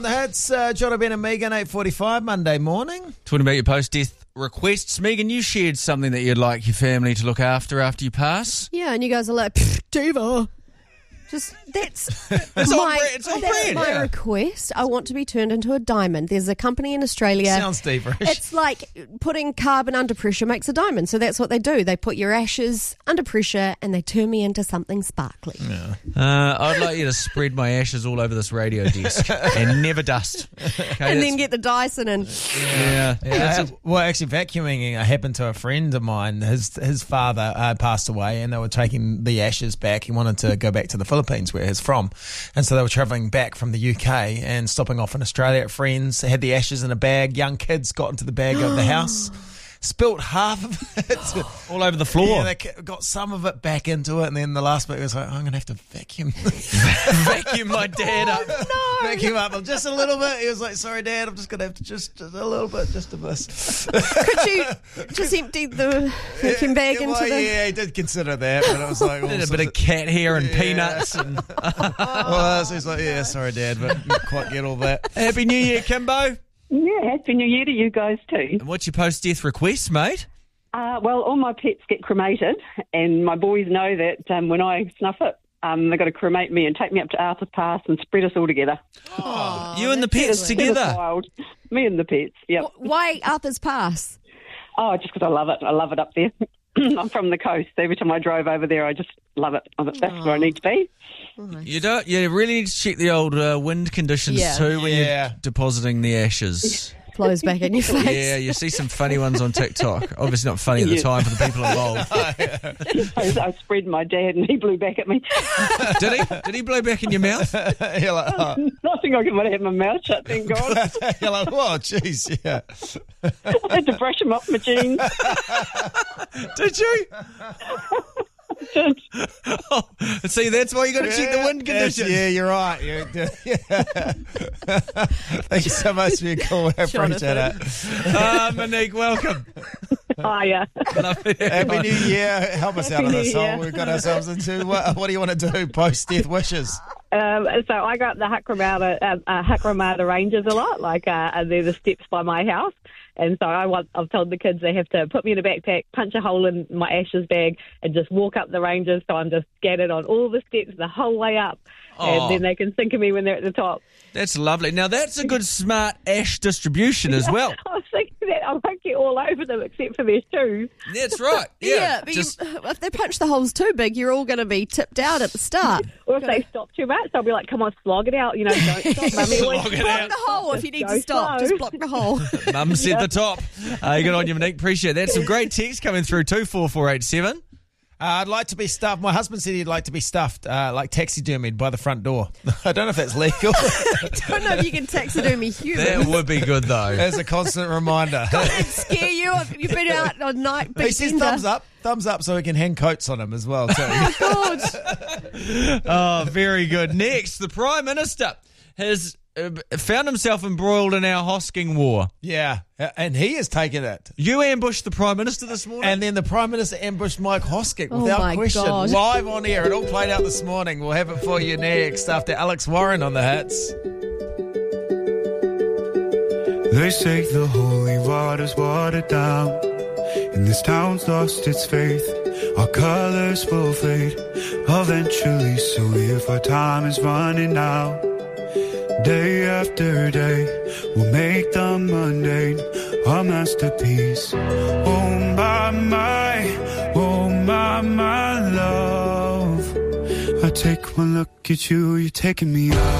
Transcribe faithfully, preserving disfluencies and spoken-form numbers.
The hits, uh, John Ben and Megan, eight forty-five, Monday morning. Talking about your post-death requests. Megan, you shared something that you'd like your family to look after after you pass. Yeah, and you guys are like, diva. Just, that's It's my, on brand, it's on that's brand, my yeah. request. I want to be turned into a diamond. There's a company in Australia. Sounds diva-ish. It's like putting carbon under pressure makes a diamond. So that's what they do. They put your ashes under pressure and they turn me into something sparkly. Yeah. Uh, I'd like you to spread my ashes all over this radio desk and never dust. Okay, And then get the Dyson and... yeah. Yeah, That's uh, well, actually, vacuuming uh, happened to a friend of mine. His his father uh, passed away, and they were taking the ashes back. He wanted to go back to the Philippines, where he's from, and so they were travelling back from the U K and stopping off in Australia at friends. They had the ashes in a bag. Young kids got into the bag of the house, spilt half of it all over the floor. Yeah, they ca- got some of it back into it, and then the last bit was like, oh, I'm going to have to vacuum Vacuum my dad up. No. vacuum up just a little bit. He was like, sorry, Dad, I'm just going to have to just, just a little bit, just a bit. Could you just empty the vacuum bag yeah, into well, the... Yeah, he did consider that, but it was like... Did a bit of cat hair and Yeah. peanuts. And Well, so he's like, yeah, sorry, Dad, but didn't quite get all that. Happy New Year, Kimbo. Yeah, happy New Year to you guys too. What's your post-death request, mate? Uh, well, all my pets get cremated, and my boys know that um, when I snuff it, um, they've got to cremate me and take me up to Arthur's Pass and spread us all together. Oh, You and the that's pets good. It was together. wild. Me and the pets, yep. Wh- Why Arthur's Pass? Oh, just because I love it. I love it up there. I'm from the coast. Every time I drove over there, I just love it. That's where I need to be. You don't. You really need to check the old uh, wind conditions Yeah. too when Yeah. you're depositing the ashes. Blows back in your face. Yeah, you see some funny ones on TikTok. Obviously not funny at the Yeah. time for the people involved. I, I spread my dad, and he blew back at me. Did he? Did he blow back in your mouth? You're like, oh. I think I might have my mouth shut, thank God. You're like, oh, jeez, yeah. I had to brush him off my jeans. Did you? Oh, see, that's why you got to check the wind Yes, conditions. yeah, you're right. You're, yeah. Thank you so much for your call. I appreciate it. Ah, Monique, welcome. Oh, yeah. Lovely to have Happy you. New Year. Help us Happy out of New this Year. hole we've got ourselves into. What, what do you want to do post-death wishes? Um, so I go up the Hakramata, uh, uh, Hakramata Ranges a lot, like uh, and they're the steps by my house. And so I want, I've told the kids they have to put me in a backpack, punch a hole in my ashes bag, and just walk up the ranges. So I'm just scattered on all the steps the whole way up, Oh. and then they can think of me when they're at the top. That's lovely. Now, that's a good smart ash distribution as well. I was thinking that I won't get all over them except for their shoes. That's right. Yeah. Yeah, but just, you, if they punch the holes too big, you're all going to be tipped out at the start. Or if they stop too much, I'll be like, "Come on, slog it out!" You know, don't stop, mummy. Slog it Block out. the hole if you need Go to stop. slow. Just block the hole. Mum said the top. Uh, good on you, Monique. Appreciate that. Some great texts coming through, two four four eight seven. Uh, I'd like to be stuffed. My husband said he'd like to be stuffed, uh, like taxidermied by the front door. I don't know if that's legal. I don't know if you can taxidermy humans. That would be good, though. As a constant reminder. It'd scare you if you've been out on night. He says thumbs up, thumbs up, so we can hang coats on him as well too. God. Oh, very good. Next, the Prime Minister has uh, found himself embroiled in our Hosking war. Yeah, and he has taken it. You ambushed the Prime Minister this morning? And then the Prime Minister ambushed Mike Hosking Oh without my question, God. live on air. It all played out this morning. We'll have it for you next after Alex Warren on the hits. They say the holy water's watered down, and this town's lost its faith. Our colors will fade eventually, so if our time is running out, day after day, we'll make the mundane a masterpiece. Oh my, my, oh my, my love. I take one look at you, you're taking me out.